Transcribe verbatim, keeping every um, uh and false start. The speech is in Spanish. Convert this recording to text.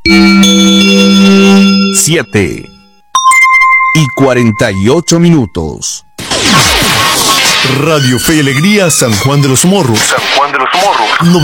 Siete y cuarenta y ocho minutos. Radio Fe y Alegría San Juan de los Morros. San Juan de los Morros.